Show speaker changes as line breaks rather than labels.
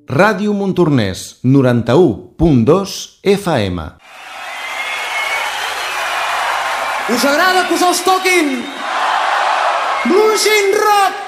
Ràdio Montornès, 91.2 FM.
Us agrada que us els toquin? Blues in Rock!